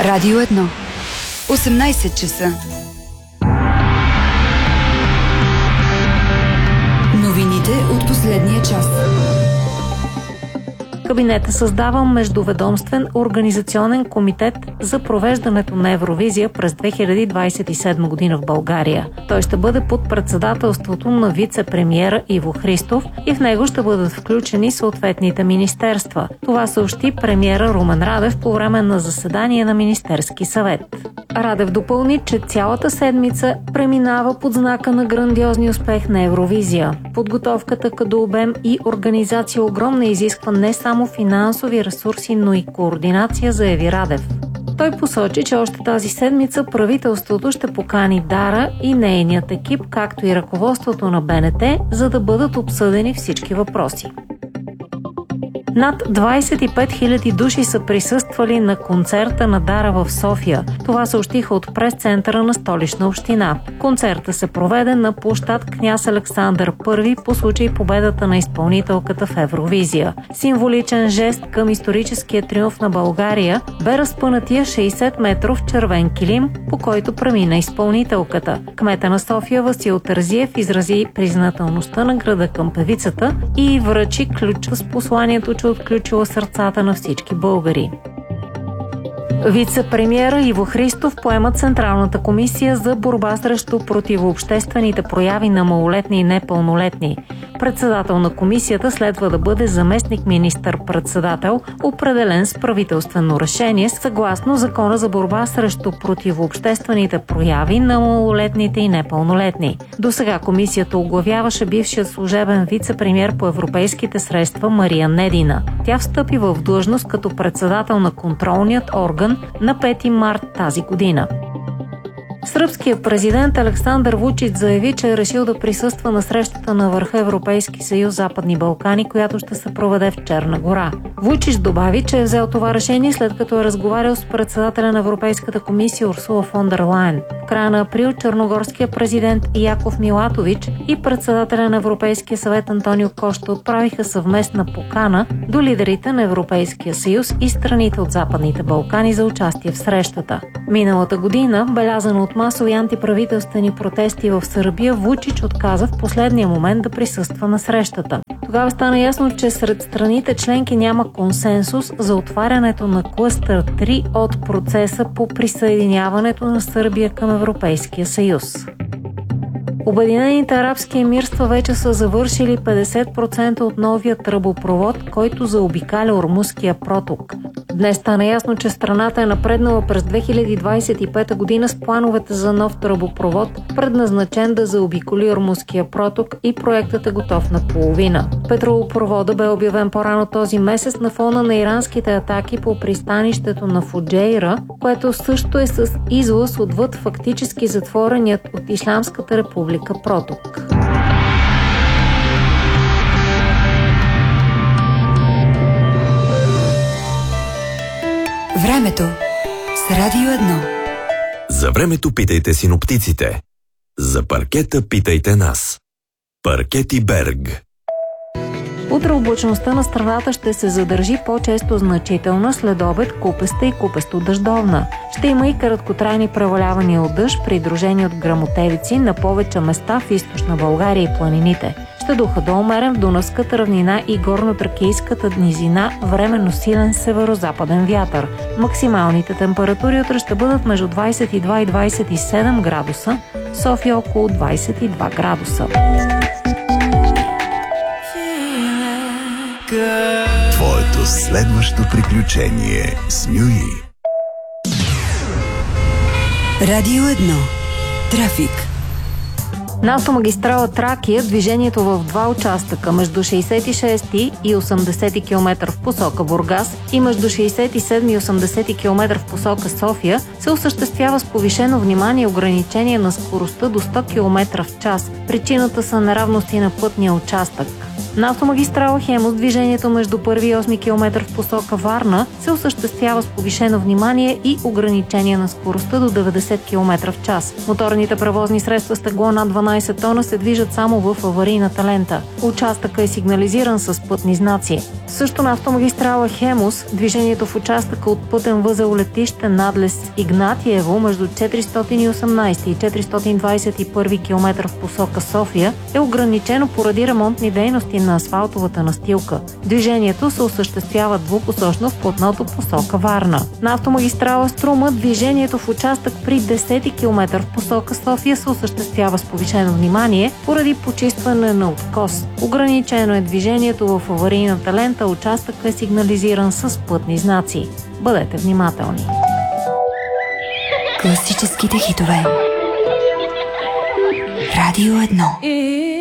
Радио 1. 18 часа. Новините от последния час. Кабинета създава междуведомствен организационен комитет за провеждането на Евровизия през 2027 година в България. Той ще бъде под председателството на вице-премиера Иво Христов и в него ще бъдат включени съответните министерства. Това съобщи премиера Румен Радев по време на заседание на Министерски съвет. Радев допълни, че цялата седмица преминава под знака на грандиозния успех на Евровизия. Подготовката като обем и организация огромна изисква не само финансови ресурси, но и координация, заяви Радев. Той посочи, че още тази седмица правителството ще покани Дара и нейният екип, както и ръководството на БНТ, за да бъдат обсъдени всички въпроси. Над 25 000 души са присъствали на концерта на Дара в София. Това съобщиха от прес-центъра на Столична община. Концертът се проведе на площад Княз Александър I по случай победата на изпълнителката в Евровизия. Символичен жест към историческия триумф на България бе разпънатия 60-метров червен килим, по който премина изпълнителката. Кмета на София Васил Терзиев изрази признателността на града към певицата и връчи ключа с посланието, че отключила сърцата на всички българи. Вице-премиера Иво Христов поема Централната комисия за борба срещу противообществените прояви на малолетни и непълнолетни. Председател на комисията следва да бъде заместник министър-председател, определен с правителствено решение, съгласно Закона за борба срещу противообществените прояви на малолетните и непълнолетни. Досега комисията оглавяваше бившият служебен вице-премиер по европейските средства Мария Недина. Тя встъпи в длъжност като председател на контролният орган на 5 март тази година. Сръбският президент Александър Вучич заяви, че е решил да присъства на срещата на върха Европейски съюз Западни Балкани, която ще се проведе в Черна гора. Вучич добави, че е взел това решение след като е разговарял с председателя на Европейската комисия Урсула фон дер Лайен. В края на април черногорският президент Яков Милатович и председателя на Европейския съвет Антонио Кошта отправиха съвместна покана до лидерите на Европейския съюз и страните от Западните Балкани за участие в срещата. Миналата година, белязана от масови антиправителствени протести в Сърбия, Вучич отказа в последния момент да присъства на срещата. Тогава стана ясно, че сред страните членки няма консенсус за отварянето на клъстър 3 от процеса по присъединяването на Сърбия към Европейския съюз. Обединените арабски емирства вече са завършили 50% от новия тръбопровод, който заобикаля Ормузския проток. Днес стана ясно, че страната е напреднала през 2025 година с плановете за нов тръбопровод, предназначен да заобиколи Ормузския проток, и проектът е готов наполовина. Петролопровода бе обявен по-рано този месец на фона на иранските атаки по пристанището на Фуджейра, което също е с излаз отвъд фактически затвореният от Ислямската република проток. Времето с Радио 1. За времето питайте синоптиците. За паркета питайте нас. Паркети Берг. Утре облачността на страната ще се задържи по-често значителна, след обед купеста и купесто-дъждовна. Ще има и краткотрайни превалявания от дъжд, придружени от гръмотевици на повече места в източна България и планините. Ще духа до умерен в Дунавската равнина и горно-тракийската низина временно силен северо-западен вятър. Максималните температури утре ще бъдат между 22 и 27 градуса, София около 22 градуса. Твоето следващо приключение с Нюи. Радио 1. Трафик. На автомагистрала Тракия движението в два участъка между 66 и 80 км в посока Бургас и между 67 и 80 км в посока София се осъществява с повишено внимание и ограничение на скоростта до 100 км в час. Причината са неравности на пътния участък. На автомагистрала Хемус движението между 1 и 8 км в посока Варна се осъществява с повишено внимание и ограничение на скоростта до 90 км в час. Моторните превозни средства с тегло над 12 18 тона се движат само в аварийната лента. Участъкът е сигнализиран с пътни знаци. Също на автомагистрала Хемус, движението в участъка от пътен възел летище надлез Игнатиево между 418 и 421 км в посока София е ограничено поради ремонтни дейности на асфалтовата настилка. Движението се осъществява двупосочно в платното посока Варна. На автомагистрала Струма движението в участък при 10 км в посока София се осъществява с повишено внимание поради почистване на откос. Ограничено е движението в аварийната лента, участъкът е сигнализиран с пътни знаци. Бъдете внимателни. Класическите хитове. Радио 1.